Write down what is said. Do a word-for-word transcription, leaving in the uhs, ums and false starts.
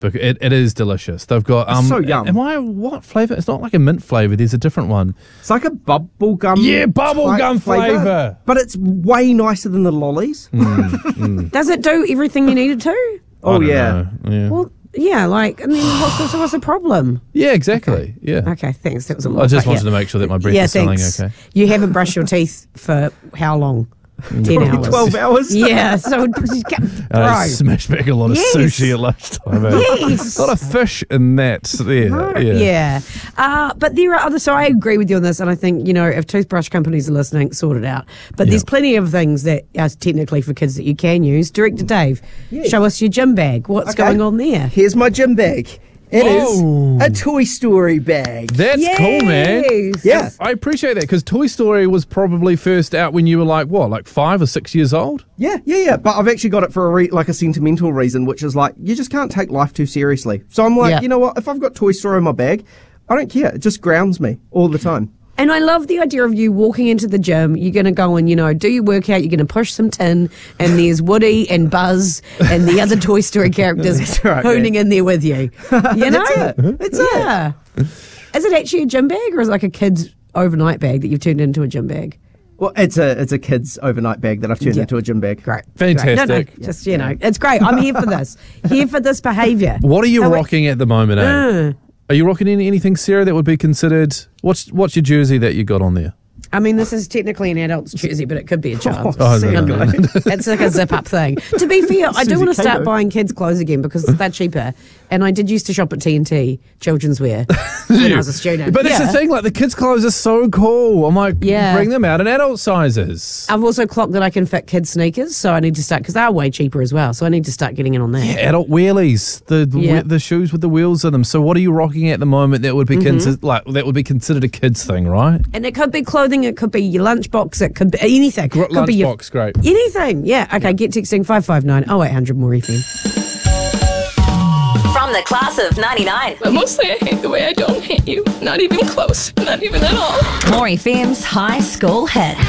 But it, it is delicious. They've got um. It's so yum. Am I what flavour? It's not like a mint flavour. There's a different one. It's like a bubble gum. Yeah, bubble gum flavour. But it's way nicer than the lollies. Mm, mm. Does it do everything you need it to? Oh, I don't yeah. know. Yeah. Well, yeah, like, I mean, what's the, so what's the problem? Yeah, exactly. Yeah. Okay, thanks. That was a lot. I just but wanted yeah. to make sure that my breath yeah, is selling thanks. okay. You haven't brushed your teeth for how long? Ten hours. twelve hours? Yeah, so And I bro. smashed back a lot of Yes. sushi at lunchtime. eh? Yes. A lot of fish in that. There. No, yeah. yeah. Uh, but there are other, so I agree with you on this, and I think, you know, if toothbrush companies are listening, sort it out. But there's Yeah. plenty of things that are technically for kids that you can use. Director Dave, Yes. show us your gym bag. What's Okay. going on there? Here's my gym bag. It Whoa. is a Toy Story bag. That's cool, man. Yes. Yeah. I appreciate that because Toy Story was probably first out when you were like, what, like five or six years old? Yeah, yeah, yeah. But I've actually got it for a re- like a sentimental reason, which is like you just can't take life too seriously. So I'm like, Yeah. you know what? If I've got Toy Story in my bag, I don't care. It just grounds me all the time. And I love the idea of you walking into the gym. You're going to go and, you know, do your workout. You're going to push some tin, and there's Woody and Buzz and the other Toy Story characters That's right, hooning in there with you. You know? That's it. That's it. yeah. Is it actually a gym bag, or is it like a kid's overnight bag that you've turned into a gym bag? Well, it's a it's a kid's overnight bag that I've turned Yeah. into a gym bag. Great. Fantastic. Great. No, no, just, you know, it's great. I'm here for this. Here for this behaviour. What are you So we- rocking at the moment, eh? Uh, Are you rocking any, anything, Sarah, that would be considered... What's what's your jersey that you got on there? I mean, this is technically an adult's jersey, but it could be a child's. Oh, no, no, no. It's like a zip-up thing. To be fair, I do Susie want to start Cato. buying kids' clothes again because they're cheaper. And I did used to shop at T and T, children's wear, when I was a student. But yeah. it's the thing, like the kids' clothes are so cool. I'm like, Yeah. bring them out in adult sizes. I've also clocked that I can fit kids' sneakers, so I need to start, because they're way cheaper as well, so I need to start getting in on that. Yeah, adult wheelies, the the, Yeah. whe- the shoes with the wheels in them. So what are you rocking at the moment that would be Mm-hmm. consi- like that would be considered a kids thing, right? And it could be clothing, it could be your lunchbox, it could be anything. Gr- could be your, lunchbox, great. anything. Yeah, okay, get texting five five nine oh eight hundred more F M. From the class of ninety-nine. But mostly I hate the way I don't hate you. Not even close. Not even at all. More F M's High School Hit.